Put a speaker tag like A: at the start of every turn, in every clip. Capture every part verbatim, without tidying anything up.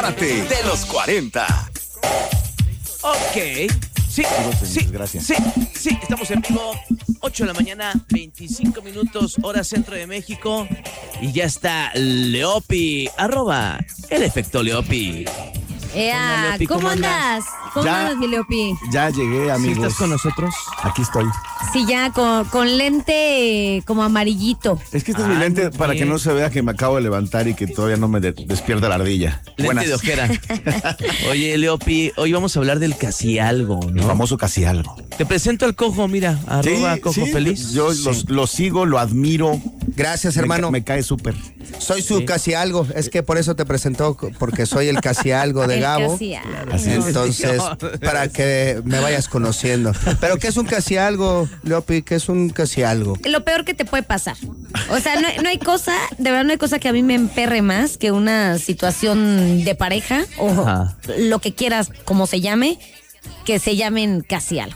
A: Prepárate de los cuarenta.
B: Ok. Sí, sí, gracias. Sí, sí, estamos en vivo. ocho de la mañana, veinticinco minutos, hora centro de México. Y ya está Leopi, arroba el efecto Leopi.
C: Ea, Leopi, ¿cómo, ¿cómo andas? ¿Cómo
D: ya,
C: andas, mi Leopi?
D: Ya llegué, amigos.
B: ¿Sí estás con nosotros?
D: Aquí estoy.
C: Sí, ya con, con lente como amarillito.
D: Es que este ah, es mi lente para que no se vea que me acabo de levantar y que todavía no me de, despierta la ardilla.
B: Lente
D: Buenas.
B: De ojera. Oye, Leopi, hoy vamos a hablar del casi algo, ¿no?
D: El famoso casi algo.
B: Te presento al Cojo, mira, arroba
D: sí,
B: Cojo
D: sí,
B: Feliz.
D: Yo
B: sí.
D: los, lo sigo, lo admiro.
E: Gracias, hermano.
D: Me, me cae súper.
E: Soy su sí. casi algo. Es que por eso te presentó, porque soy el casi algo de
C: el
E: Gabo.
C: Casi algo.
D: Así es.
E: Entonces, para que me vayas conociendo. Pero ¿qué es un casi algo, Leopi? ¿Qué es un casi algo?
C: Lo peor que te puede pasar. O sea, no, no hay cosa, de verdad no hay cosa que a mí me emperre más que una situación de pareja o Ajá. lo que quieras, como se llame, que se llamen casi algo.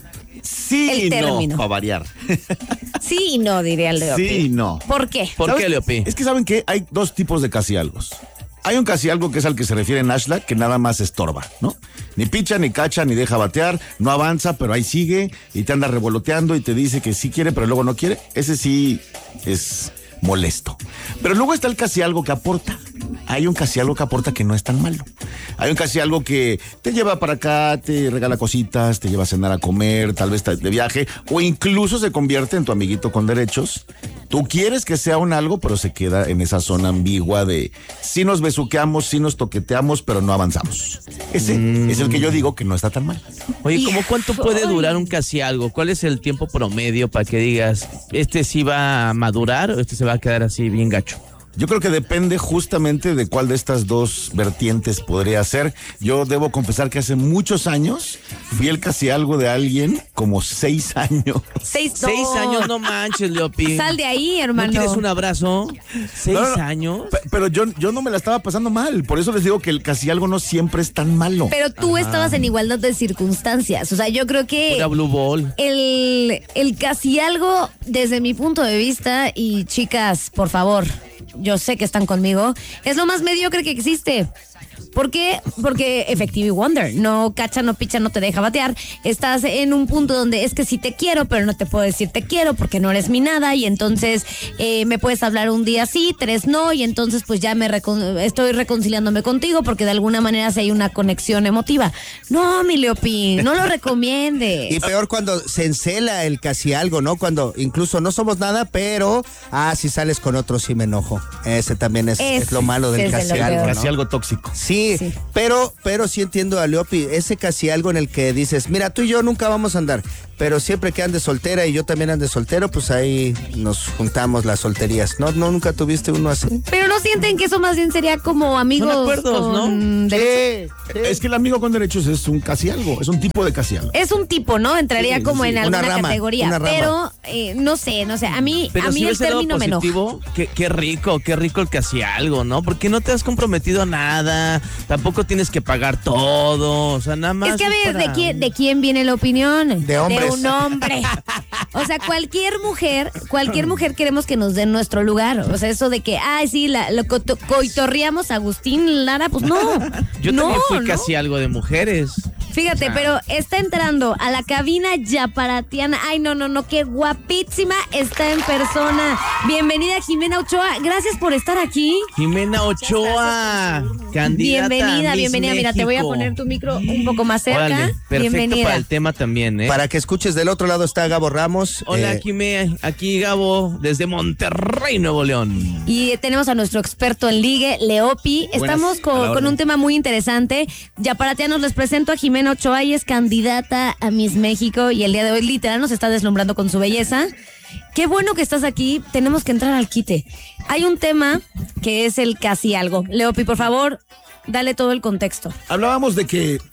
D: Sí
C: el término.
D: No, para variar.
C: Sí y no, diría el Leopi.
D: Sí y no.
C: ¿Por qué?
B: ¿Por qué, Leopi?
D: Es que saben que hay dos tipos de casi algos. Hay un casi algo que es al que se refiere Nashla, que nada más estorba, ¿no? Ni picha, ni cacha, ni deja batear, no avanza, pero ahí sigue y te anda revoloteando y te dice que sí quiere, pero luego no quiere. Ese sí es molesto. Pero luego está el casi algo que aporta. Hay un casi algo que aporta que no es tan malo. Hay un casi algo que te lleva para acá, te regala cositas, te lleva a cenar, a comer, tal vez de viaje, o incluso se convierte en tu amiguito con derechos. Tú quieres que sea un algo, pero se queda en esa zona ambigua de sí nos besuqueamos, sí nos toqueteamos, pero no avanzamos. Ese mm. es el que yo digo que no está tan mal.
B: Oye, ¿cómo cuánto puede durar un casi algo? ¿Cuál es el tiempo promedio para que digas, este sí va a madurar o este se va a quedar así bien gacho?
D: Yo creo que depende justamente de cuál de estas dos vertientes podría ser. Yo debo confesar que hace muchos años fui el casi algo de alguien, como seis años.
C: Seis, no.
B: Seis años, no manches, Leopi.
C: Sal de ahí, hermano.
B: ¿No quieres un abrazo? ¿Seis no, no, años?
D: Pero yo, yo no me la estaba pasando mal. Por eso les digo que el casi algo no siempre es tan malo.
C: Pero tú
B: Ajá.
C: estabas en igualdad de circunstancias. O sea, yo creo que...
B: Pura blue ball.
C: El, el casi algo, desde mi punto de vista, y chicas, por favor... yo sé que están conmigo, es lo más mediocre que existe. ¿Por qué? Porque Effective Wonder, no cacha, no picha, no te deja batear. Estás en un punto donde es que sí te quiero, pero no te puedo decir te quiero porque no eres mi nada, y entonces eh, me puedes hablar un día sí, tres no, y entonces pues ya me recon- estoy reconciliándome contigo porque de alguna manera sí hay una conexión emotiva. No, mi Leopi, no lo recomiende.
E: Y peor cuando se encela el casi algo, ¿no? Cuando incluso no somos nada, pero ah, si sales con otro sí me enojo. Ese también es, es, es lo malo del casi algo, ¿no?
D: Casi algo tóxico.
E: Sí, sí, pero pero sí entiendo a Leopi, ese casi algo en el que dices, mira, tú y yo nunca vamos a andar, pero siempre que andes soltera y yo también ande soltero, pues ahí nos juntamos las solterías. ¿No, no nunca tuviste uno así?
C: Pero no sienten que eso más bien sería como amigos.
B: Son acuerdos,
C: con...
B: ¿no?
D: Sí, sí. Es que el amigo con derechos es un casi algo, es un tipo de casi algo.
C: Es un tipo, ¿no? Entraría sí, como sí. en alguna
E: rama,
C: categoría, pero eh, no sé, no sé, a mí,
B: pero
C: a mí
B: si
C: el término me enoja.
B: Qué, qué rico, qué rico el casi algo, ¿no? Porque no te has comprometido a nada, tampoco tienes que pagar todo, o sea, nada más.
C: Es que a ver,
B: para...
C: ¿de quién, ¿de quién viene la opinión?
E: De hombres.
C: De un hombre. O sea, cualquier mujer, cualquier mujer queremos que nos den nuestro lugar. O sea, eso de que, ay, sí, la, lo co- coitorreamos a Agustín Lara, pues no.
B: Yo
C: no,
B: también fui
C: ¿no?
B: casi algo de mujeres.
C: Fíjate, ah. pero está entrando a la cabina yaparatiana. Ay, no, no, no, qué guapísima está en persona. Bienvenida, Jimena Ochoa. Gracias por estar aquí.
B: Jimena Ochoa, candidata
C: Bienvenida,
B: a Miss
C: bienvenida.
B: México.
C: Mira, te voy a poner tu micro un poco más cerca.
B: Órale, perfecto.
C: Bienvenida.
B: Para el tema también, ¿eh?
E: Para que escuches, del otro lado está Gabo Ramos.
B: Hola,
E: eh,
B: Jimé, aquí Gabo, desde Monterrey, Nuevo León.
C: Y tenemos a nuestro experto en ligue, Leopi. Estamos con, con un tema muy interesante. Yaparatianos, les presento a Jimena Ochoa. Ella es candidata a Miss México y el día de hoy literal nos está deslumbrando con su belleza. Qué bueno que estás aquí. Tenemos que entrar al quite. Hay un tema que es el casi algo. Leopi, por favor, dale todo el contexto.
D: Hablábamos de que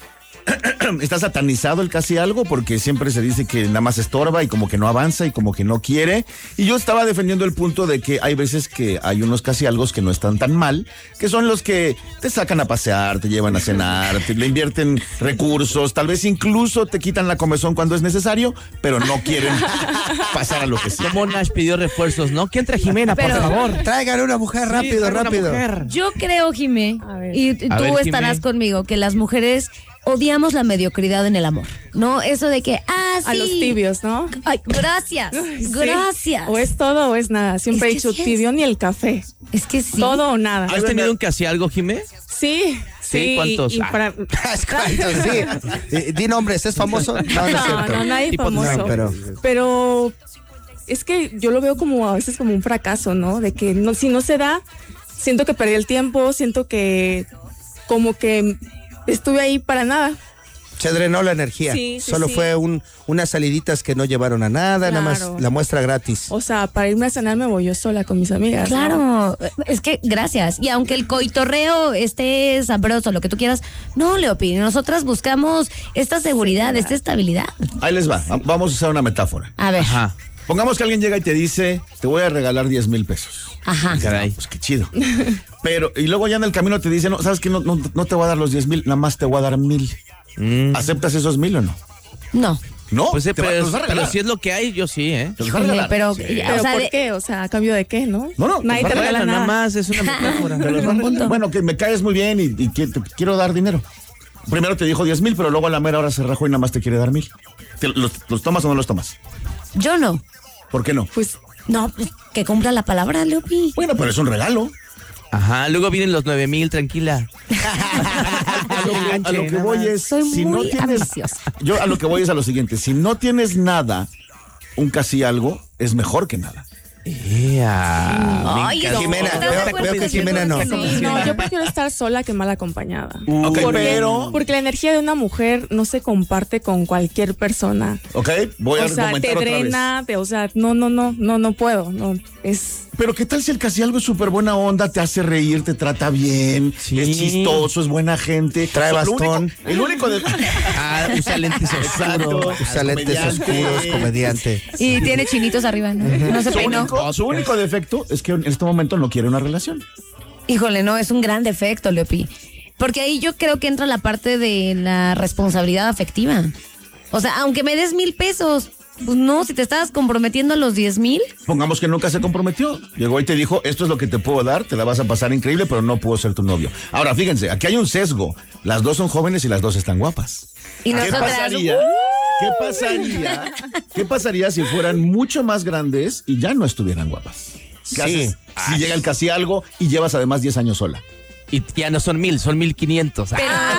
D: está satanizado el casi algo porque siempre se dice que nada más estorba y como que no avanza y como que no quiere. Y yo estaba defendiendo el punto de que hay veces que hay unos casi algo que no están tan mal, que son los que te sacan a pasear, te llevan a cenar, te le invierten recursos, tal vez incluso te quitan la comezón cuando es necesario, pero no quieren pasar a lo que sí.
B: Como Nash pidió refuerzos, ¿no? ¿Quién trae Jimena,
C: Pero-
B: por favor?
E: Traigan una mujer rápido,
B: Sí, una
E: rápido.
B: mujer.
C: Yo creo, Jimé,
F: A ver.
C: y t-
B: A
C: tú
B: ver,
C: estarás
B: Jimé.
C: conmigo, que las mujeres odiamos la mediocridad en el amor. No, eso de que, ah, sí.
F: A los tibios, ¿no?
C: Ay, gracias,
F: Sí.
C: gracias.
F: O es todo o es nada. Siempre
C: Es
F: he
C: que
F: dicho
C: sí es.
F: tibio ni el café.
C: Es que sí.
F: Todo o nada.
B: ¿Has tenido un casi algo, Jimé?
F: Sí,
B: Sí,
F: sí.
B: ¿cuántos?
F: y
B: Ah.
F: para-
E: ¿Cuántos? Sí. Eh, Di nombres, ¿es famoso? No, no es
F: No,
E: cierto.
F: no, nadie
B: Tipo,
F: famoso.
E: no, pero-
F: pero es que yo lo veo como a veces como un fracaso, ¿no? De que no, si no se da, siento que perdí el tiempo, siento que como que estuve ahí para nada.
E: Se drenó la energía.
F: Sí, sí,
E: Solo
F: sí.
E: fue un, unas saliditas que no llevaron a nada, nada
F: Claro.
E: más la muestra gratis.
F: O sea, para irme a cenar me voy yo sola con mis amigas. ¿no?
C: Claro, es que gracias. Y aunque el coitorreo esté sabroso, lo que tú quieras, no, Leopi, nosotras buscamos esta seguridad, esta estabilidad.
D: Ahí les va, vamos a usar una metáfora.
C: A ver,
B: Ajá.
D: Pongamos que alguien llega y te dice, te voy a regalar diez mil pesos.
C: ajá.
B: Caray.
D: Pues qué chido. Pero, y luego ya en el camino te dice, no, ¿sabes qué? No, no, no te voy a dar los diez mil, nada más te voy a dar mil.
B: Mm.
D: ¿Aceptas esos mil o no?
C: No.
D: No,
B: Pues, eh,
D: te va-
B: pero,
D: te los va a
B: pero
D: regalar.
B: si es lo que hay, yo sí, ¿eh?
D: Te los va a
C: Híjole,
D: regalar.
C: pero,
D: Sí.
C: ya,
F: ¿Pero
C: o sea,
F: por
C: de-
F: qué? O sea, ¿a cambio de qué, no?
D: No, no,
F: Nadie
D: te
F: te
D: va a
F: regala
B: Bueno, nada
F: nada.
B: más, es una metáfora.
D: Te los va a regalar. Bueno, que me caes muy bien y, y que te quiero dar dinero. Primero te dijo diez mil, pero luego a la mera hora se rajó y nada más te quiere dar mil. ¿Te- los, ¿Los tomas o no los tomas?
C: yo no.
D: ¿Por qué no?
F: Pues
C: No, pues, que cumpla la palabra, Leopi.
D: Bueno, pero es un regalo.
B: Ajá, luego vienen los nueve mil, tranquila.
D: A lo que, a lo que voy es,
C: Soy
D: si no
C: muy
D: tienes,
C: ambiciosa.
D: yo a lo que voy es a lo siguiente, si no tienes nada, un casi algo es mejor que nada.
B: Ea, me
C: Ay,
B: encanta.
E: Jimena,
C: ¿estás de
E: veo-
C: acuerdo
E: veo que
C: conmigo?
E: Jimena no.
F: sí, no, yo prefiero estar sola que mal acompañada.
D: Ok,
F: Porque-
D: pero,
F: Porque la energía de una mujer no se comparte con cualquier persona.
D: ok, voy a
F: O sea, te
D: argumentar otra vez.
F: drena, te, o sea, no, no, no, no, no puedo, no, es...
D: Pero qué tal si el casi algo es súper buena onda, te hace reír, te trata bien,
B: Sí.
D: es chistoso, es buena gente.
E: Trae
D: Lo
E: bastón.
D: único- el único de...
B: Ah, usa lentes
D: Exacto.
B: oscuros.
E: Usa lentes
D: comediante.
E: oscuros, comediante.
C: Y tiene chinitos arriba, ¿no? No se
D: Su
C: peinó.
D: único, su único defecto es que en este momento no quiere una relación.
C: Híjole, no, es un gran defecto, Leopi. Porque ahí yo creo que entra la parte de la responsabilidad afectiva. O sea, aunque me des mil pesos, pues no, si te estabas comprometiendo a los diez mil,
D: Pongamos que nunca se comprometió. Llegó y te dijo, esto es lo que te puedo dar, te la vas a pasar increíble, pero no puedo ser tu novio. Ahora, fíjense, aquí hay un sesgo. Las dos son jóvenes y las dos están guapas.
C: y
D: ¿Qué
C: nosotras,
D: pasaría? ¿Qué pasaría? ¿Qué pasaría si fueran mucho más grandes y ya no estuvieran guapas? ¿Qué
E: Sí.
D: haces? Si llega el casi algo y llevas además diez años sola.
B: Y ya no son mil, son mil quinientos. Ah,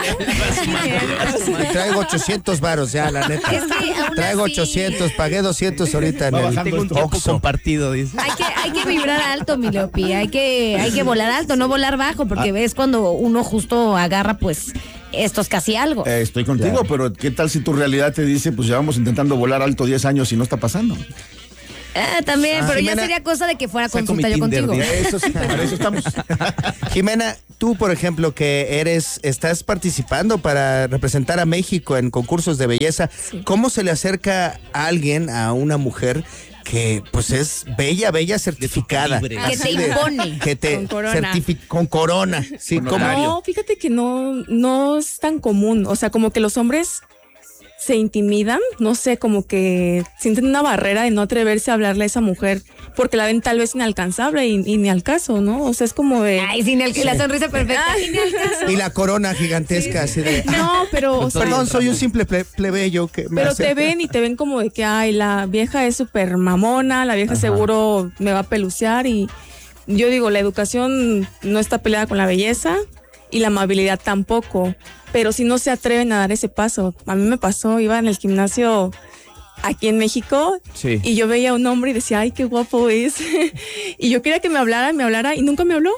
E: Y traigo ochocientos varos ya, la neta.
C: Es que aún
E: Traigo
C: así-
E: ochocientos, pagué doscientos ahorita en
D: Va
E: el
D: bajando
B: tengo un
D: esto.
B: tiempo
E: Oxxo.
B: compartido, dice.
C: Hay que, hay que vibrar alto, mi Leopi. Hay que, hay que volar alto, no volar bajo, porque ves cuando uno justo agarra, pues, estos casi algo.
D: Eh, estoy contigo, pero ¿qué tal si tu realidad te dice, pues llevamos intentando volar alto diez años y no está pasando?
C: Ah, también, pero
E: Jimena-
C: ya sería cosa de que fuera
B: Saco
C: consulta
B: mi
C: yo
B: Tinder,
C: contigo.
B: dice.
D: Eso sí, para eso estamos.
E: Jimena, tú, por ejemplo, que eres, estás participando para representar a México en concursos de belleza, ¿cómo se le acerca a alguien, a una mujer que pues es bella, bella certificada?
B: calibre.
C: Que te
E: Así de-
C: impone.
E: Que te
F: Con corona.
E: certifi- con corona. Sí,
D: Con
E: ¿cómo?
D: horario.
F: No, fíjate que no, no es tan común. O sea, como que los hombres se intimidan, no sé, como que sienten una barrera de no atreverse a hablarle a esa mujer porque la ven tal vez inalcanzable y, y ni al caso, ¿no? O sea, es como de...
C: Ay, sin el, la sonrisa perfecta.
F: Ay, ni al caso.
E: Y la corona gigantesca, así de.
F: No, pero... o sea,
E: Perdón, soy un simple ple- plebeyo que me
F: pero
E: hace-
F: te ven y te ven como de que, ay, la vieja es súper mamona, la vieja seguro me va a pelucear y yo digo, la educación no está peleada con la belleza y la amabilidad tampoco, pero si no se atreven a dar ese paso. A mí me pasó, iba en el gimnasio aquí en México
B: Sí.
F: y yo veía a un hombre y decía, ay, qué guapo es. Y yo quería que me hablara, me hablara y nunca me habló.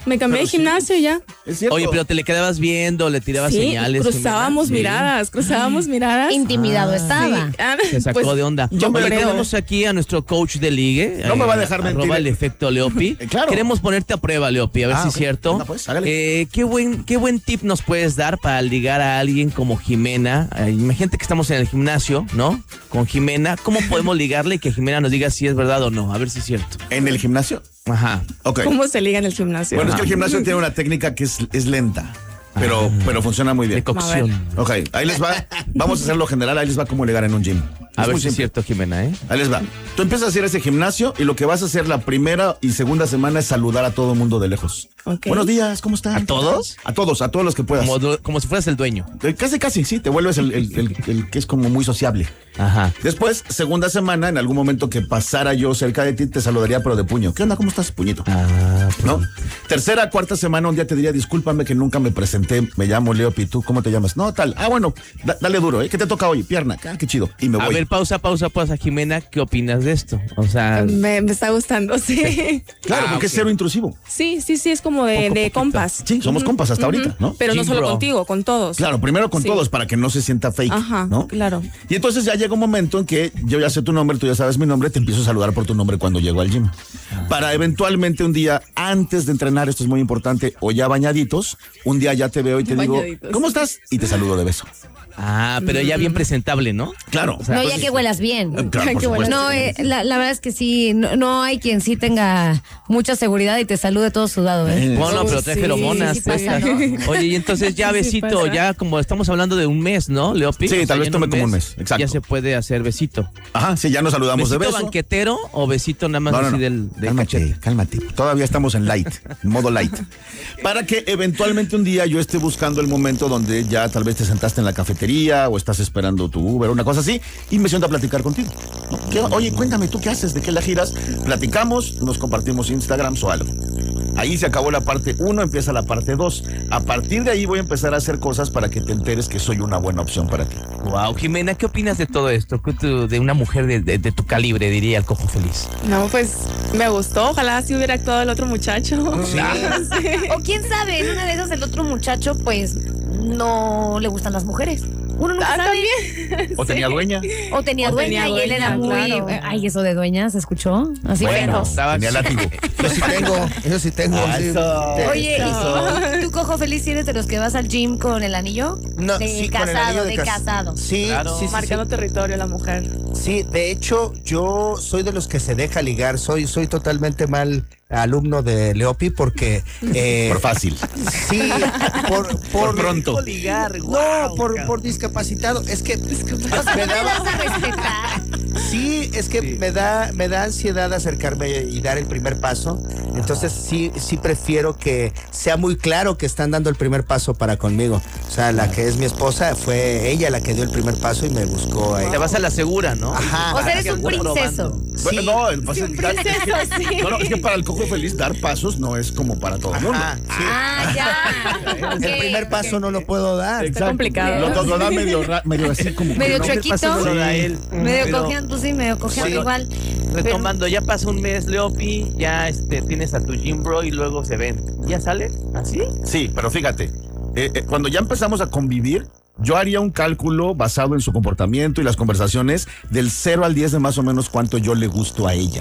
F: Me cambié de gimnasio ya.
D: Es cierto.
B: Oye, pero te le quedabas viendo, le tirabas
F: Sí,
B: señales.
F: cruzábamos
B: Jimena.
F: miradas, cruzábamos miradas.
C: Intimidado
B: Ah,
C: estaba.
F: Sí. Ah,
B: Sí. Se sacó
F: pues,
B: de onda.
F: Yo
B: Oye,
F: creo.
B: tenemos aquí a nuestro coach de ligue.
D: No me va a dejar mentir.
B: Arroba el efecto Leopi.
D: Eh, claro.
B: Queremos ponerte a prueba, Leopi, a ver
D: Ah,
B: si
D: ok.
B: es cierto.
D: Venga, pues, hágale.
B: Eh, ¿qué, buen, ¿Qué buen tip nos puedes dar para ligar a alguien como Jimena? Eh, imagínate que estamos en el gimnasio, ¿no? Con Jimena. ¿Cómo podemos ligarle y que Jimena nos diga si es verdad o no? A ver si es cierto.
D: ¿En el gimnasio?
B: Ajá.
D: Ok.
F: ¿Cómo se liga en el gimnasio?
D: Bueno, es que el gimnasio tiene una técnica que es, es lenta, pero, pero funciona muy bien.
B: De cocción.
D: Ok, ahí les va. Vamos a hacerlo general, ahí les va cómo ligar en un gym.
B: A
D: Es
B: ver
D: muy
B: si es
D: simple.
B: cierto, Jimena, ¿eh?
D: Ahí les va. Tú empiezas a hacer ese gimnasio y lo que vas a hacer la primera y segunda semana es saludar a todo el mundo de lejos.
F: Ok.
D: Buenos días, ¿cómo están?
B: ¿A todos?
D: A todos, a todos los que puedas.
B: Como, du- como si fueras el dueño.
D: Eh, Casi, casi, sí, te vuelves el, el- el- el que es como muy sociable.
B: Ajá.
D: Después, segunda semana, en algún momento que pasara yo cerca de ti, te saludaría, pero de puño. ¿Qué onda? ¿Cómo estás, puñito?
B: Ah, pues,
D: ¿No? Tercera, cuarta semana, un día te diría, discúlpame que nunca me presenté, me llamo Leopi, ¿tú cómo te llamas? No, tal. Ah, bueno, da- dale duro, ¿eh? ¿Qué te toca hoy? Pierna. Ah, qué chido. Y me
B: A
D: voy.
B: ver, pausa, pausa, pausa, Jimena, ¿qué opinas de esto? O sea,
F: Me, me está gustando, sí.
D: Claro,
B: Ah,
D: porque
B: ok.
D: es cero intrusivo.
F: Sí, sí, sí, es como de,
B: Poco,
F: de
B: poquito.
F: compas.
D: Sí, somos compas hasta ahorita, ¿no?
F: Pero no
B: Gym
F: solo
B: bro.
F: contigo, con todos.
D: Claro, primero con
F: Sí.
D: todos para que no se sienta fake,
F: Ajá,
D: ¿no?
F: claro.
D: Y entonces ya llega un momento en que yo ya sé tu nombre, tú ya sabes mi nombre, te empiezo a saludar por tu nombre cuando llego al gym. Para eventualmente un día, antes de entrenar, esto es muy importante, o ya bañaditos, un día ya te veo y te digo,
F: Bañaditos.
D: ¿cómo estás? Y te saludo de beso.
B: ah, pero ya bien presentable, ¿no?
D: Claro.
C: No, ya que huelas bien.
D: Eh, Claro, por
F: Qué bueno.
D: supuesto.
C: No, eh, la, la verdad es que sí, no, no hay quien sí tenga mucha seguridad y te salude todo sudado, ¿eh?
D: Eh,
B: Bueno, pero trae
F: Sí,
B: feromonas.
C: sí pasa,
B: puestas. Oye, y entonces ya
F: Sí, sí
B: besito,
F: pasa.
B: ya como estamos hablando de un mes, ¿no, Leopi?
D: Sí,
B: O sea,
D: tal vez
B: ya en
D: tome como un mes, exacto.
B: Ya se puede hacer besito.
D: Ajá, sí, ya nos saludamos de
B: ¿Besito
D: beso.
B: banquetero o besito nada más
D: No, no,
B: así
D: no.
B: del, del
D: cálmate,
B: cachete?
D: cálmate. Todavía estamos en light, en modo light. Para que eventualmente un día yo esté buscando el momento donde ya tal vez te sentaste en la cafetería o estás esperando tu Uber, una cosa así, y me siento a platicar contigo. ¿No? ¿Qué- Oye, cuéntame, ¿tú qué haces? ¿De qué la giras? Platicamos, nos compartimos Instagrams o algo. Ahí se acabó la parte uno, empieza la parte dos. A partir de ahí voy a empezar a hacer cosas para que te enteres que soy una buena opción para ti.
B: Wow, Jimena, ¿qué opinas de todo esto? ¿Qué tú- De una mujer de, de- de tu calibre, diría el cojo feliz.
F: No, pues me gustó. Ojalá si hubiera actuado el otro muchacho. Sí.
C: O quién sabe, en una de esas el otro muchacho, pues, no le gustan las mujeres. Uno nunca
F: Ah,
C: sabe.
F: también.
D: ¿O tenía dueña?
C: O tenía
F: O
C: dueña
F: tenía
C: y él era
F: dueña,
C: muy...
F: claro.
C: eh, Ay, eso de dueña, ¿se escuchó? Así
B: Bueno,
C: bueno.
B: estaba
D: Tenía látigo.
E: Yo sí tengo, eso sí tengo.
D: Ah,
E: sí.
D: eso.
E: De-
C: Oye,
F: Eso.
C: ¿y tú, cojo feliz, tienes de los que vas al gym con el anillo?
E: No,
C: de
E: sí, con el
C: casado,
E: anillo
C: de,
E: cas-
C: casado.
E: Sí,
B: Claro.
E: sí, sí, sí.
F: Marcando territorio la mujer.
E: Sí, de hecho, yo soy de los que se deja ligar. Soy, soy totalmente mal alumno de Leopi porque. eh,
D: Por fácil.
E: Sí, por, por,
D: Por pronto.
E: No, por, por discapacitado. Es que me
C: vas a
E: daba.
C: respetar.
E: Sí, es que me da, me da ansiedad acercarme y dar el primer paso. Entonces sí, sí prefiero que sea muy claro que están dando el primer paso para conmigo. O sea, la que es mi esposa fue ella la que dio el primer paso y me buscó ahí.
B: Te vas a la segura, ¿no?
E: Ajá.
C: O sea, eres
B: que
C: un
B: ando
C: princeso.
B: probando.
D: Bueno,
E: Sí.
D: no, el pase-
F: Un
D: dar-
F: princeso, sí.
D: no, no, es que para el cojo feliz dar pasos no es como para todo el mundo.
B: Ajá.
C: Ah, ya.
E: El
C: Ok,
E: primer
C: ok.
E: paso no lo puedo dar.
F: Está complicado.
D: Lo, lo da medio, ra- medio así como.
C: Medio
D: que no.
C: chuequito.
B: Paso no lo da él.
C: Medio
B: Pero,
C: cojeando, pues sí, medio cojeando
B: Sí.
C: igual.
B: Retomando, ya pasa un mes, Leopi, ya este, tienes a tu gym bro y luego se ven. ¿Ya sale? ¿Así?
D: Sí, pero fíjate, eh, eh, cuando ya empezamos a convivir, yo haría un cálculo basado en su comportamiento y las conversaciones del cero al diez de más o menos cuánto yo le gusto a ella.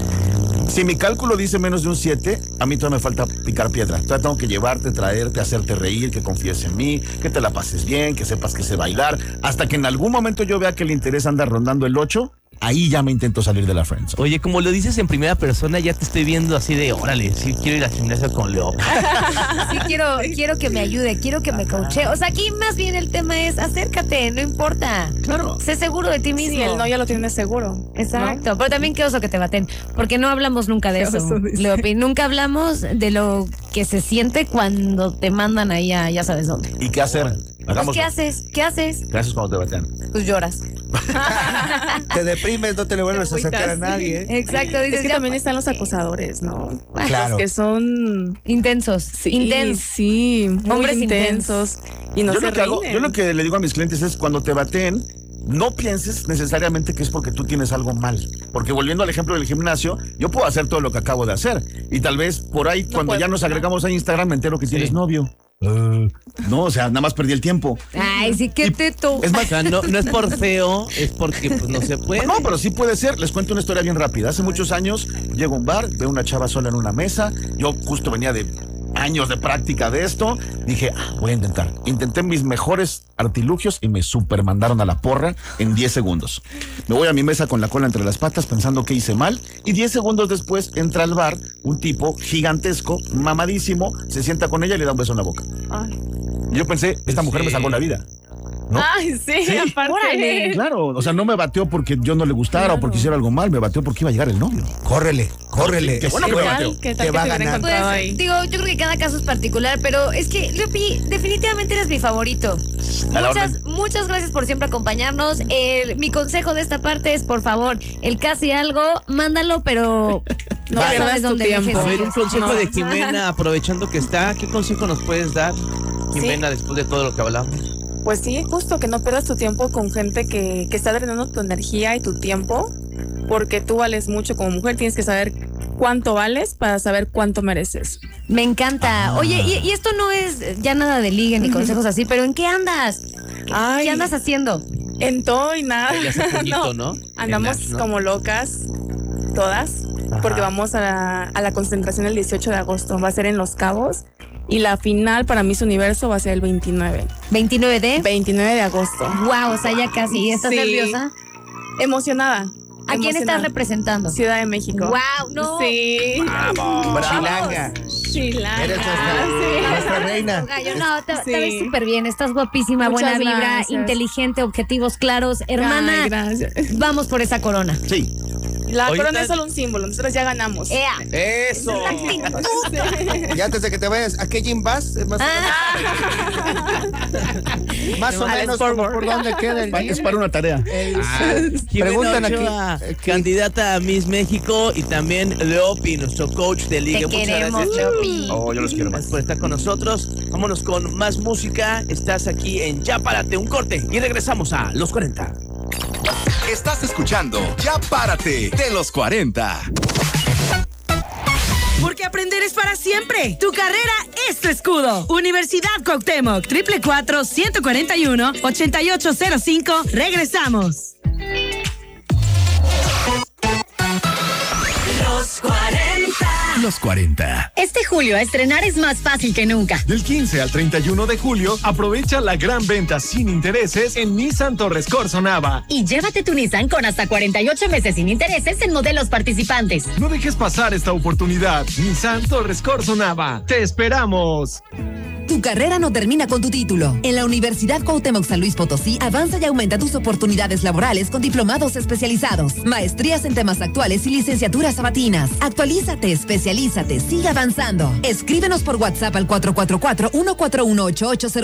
D: Si mi cálculo dice menos de un siete, a mí todavía me falta picar piedra. Todavía tengo que llevarte, traerte, hacerte reír, que confíes en mí, que te la pases bien, que sepas que sé bailar. Hasta que en algún momento yo vea que el interés anda rondando el ocho, ahí ya me intento salir de la friendzone.
B: Oye, como lo dices en primera persona, ya te estoy viendo así de, órale, sí quiero ir al gimnasio con Leopi.
C: Sí, quiero, quiero que me ayude, quiero que me coache. O sea, aquí más bien el tema es acércate, no importa.
D: Claro.
C: Sé seguro de ti mismo.
F: Sí, el no ya lo tienes seguro.
C: Exacto, pero también qué oso que te baten, porque no hablamos nunca de
F: Qué
C: eso,
F: oso, dice.
C: Leopi. Nunca hablamos de lo que se siente cuando te mandan ahí a ya sabes dónde.
D: ¿Y qué hacer?
C: Pues,
D: Hagámoslo.
C: ¿qué haces? ¿Qué haces?
D: Gracias cuando te batean.
C: Pues lloras.
E: Te deprimes, no te le vuelves a
F: Te
E: acercar a
F: agüitas.
E: nadie. ¿eh?
C: Exacto,
F: Es
C: dices
F: que
C: ya,
F: también están los acosadores, ¿no?
E: Claro.
F: Los que son
C: intensos,
F: sí,
C: intensos.
F: sí, muy
C: Hombres
F: intensos. Y no
D: yo,
F: se
D: lo que hago,
F: rinden.
D: yo lo que le digo a mis clientes es cuando te baten, no pienses necesariamente que es porque tú tienes algo mal. Porque volviendo al ejemplo del gimnasio, yo puedo hacer todo lo que acabo de hacer. Y tal vez por ahí,
F: No
D: cuando
F: puedo,
D: ya nos
F: ¿no?
D: agregamos a Instagram, me entero que tienes novio. Uh, no, o sea, nada más perdí el tiempo.
C: Ay, sí, qué teto.
D: Es
B: O
D: más,
B: sea, no, no es por feo, es porque pues, no se puede.
D: no, pero sí puede ser. Les cuento una historia bien rápida. Hace muchos años llego a un bar, veo una chava sola en una mesa. Yo justo venía de años de práctica de esto. Dije, ah, voy a intentar. Intenté mis mejores artilugios y me super mandaron a la porra en diez segundos. Me voy a mi mesa con la cola entre las patas pensando que hice mal. Y diez segundos después entra al bar un tipo gigantesco, mamadísimo, se sienta con ella y le da un beso en la boca.
F: Ay,
D: Y yo pensé, esta mujer me
B: Sí.
D: salvó la vida. ¿No?
F: Ay, sí,
D: Sí.
F: aparte.
C: Órale.
D: Claro, o sea, no me bateó porque yo no le gustara o porque hiciera algo mal, me bateó porque iba a llegar el novio.
E: Córrele, córrele.
D: Qué bueno
F: ¿Qué
D: que me
F: tal?
D: bateó.
F: ¿Qué tal
E: Te
F: que
E: va a
F: te hubiera
E: ganar.
F: encontrado
C: Pues,
F: ahí?
C: digo, yo creo que cada caso es particular, pero es que, Leopi, definitivamente eres mi favorito.
D: A la
C: Muchas,
D: orden.
C: muchas gracias por siempre acompañarnos. El- mi consejo de esta parte es, por favor, el casi algo, mándalo, pero
F: No
C: ya
F: pierdas
C: sabes
F: tu
C: dónde
F: tiempo.
C: dejes
B: A ver,
C: ir.
B: un consejo
F: No.
B: de Jimena, aprovechando que está, ¿qué consejo nos puedes dar, Jimena, después de todo lo que hablamos?
F: Pues sí, justo que no pierdas tu tiempo con gente que, que está drenando tu energía y tu tiempo, porque tú vales mucho como mujer, tienes que saber cuánto vales para saber cuánto mereces.
C: Me encanta. Oye, y, y esto no es ya nada de ligue ni consejos así, pero ¿en qué andas?
F: Ay,
C: ¿Qué andas haciendo?
F: en todo y nada.
B: Ya hace puñito, ¿no?
F: Andamos
B: En Nash, ¿no?
F: como locas, todas,
B: Ajá.
F: porque vamos a la, a la concentración el dieciocho de agosto, va a ser en Los Cabos, y la final para Miss Universo va a ser el veintinueve,
C: ¿veintinueve de?
F: veintinueve de agosto.
C: Wow, o sea, ya casi. ¿Estás
F: Sí.
C: nerviosa?
F: Emocionada.
C: ¿A quién estás
F: emocionada.
C: representando?
F: Ciudad de México.
C: Wow, no.
F: Sí.
E: Chilanga.
F: Chilanga.
E: Eres nuestra,
F: Sí.
E: nuestra reina.
C: Gallo, no, te,
F: Sí.
C: te ves súper bien, estás guapísima,
F: Muchas
C: buena vibra,
F: gracias.
C: inteligente, objetivos claros. Hermana,
F: Ay, gracias.
C: vamos por esa corona.
D: Sí.
F: La
B: Ahorita-
F: corona es solo un símbolo, nosotros ya ganamos.
C: Ea.
B: Eso.
E: Y antes de que te vayas, ¿a qué gym vas? Es Más o
C: Ah,
E: menos, más o
F: Al
E: menos
F: Sport
E: como
F: Bar.
E: por dónde queda el
D: Pa-
E: gym.
D: Es para una tarea.
E: Eh,
B: Ah, Jimena
E: Preguntan aquí,
B: Ochoa,
E: aquí.
B: candidata a Miss México, y también Leopi, nuestro coach de liga.
C: te
B: Muchas
C: queremos,
B: gracias.
C: Leopi.
D: Oh, yo los quiero más.
B: Gracias por estar con nosotros. Vámonos con más música. Estás aquí en Ya Párate, un corte y regresamos a Los cuarenta.
A: Estás escuchando Ya Párate de los cuarenta.
G: Porque aprender es para siempre. Tu carrera es tu escudo. Universidad Cuauhtémoc, triple cuatro, ciento cuarenta y uno, ochenta y ocho cero cinco. Regresamos. Los cuarenta.
A: Los cuarenta.
H: Este julio estrenar es más fácil que nunca.
I: Del quince al treinta y uno de julio, aprovecha la gran venta sin intereses en Nissan Torres Corzo Nava.
H: Y llévate tu Nissan con hasta cuarenta y ocho meses sin intereses en modelos participantes.
I: No dejes pasar esta oportunidad. Nissan Torres Corzo Nava. ¡Te esperamos!
J: Tu carrera no termina con tu título. En la Universidad Cuauhtémoc San Luis Potosí avanza y aumenta tus oportunidades laborales con diplomados especializados, maestrías en temas actuales y licenciaturas sabatinas. Actualízate, especialízate, sigue avanzando. Escríbenos por WhatsApp al cuatro cuatro cuatro, uno cuatro uno, ocho ocho cero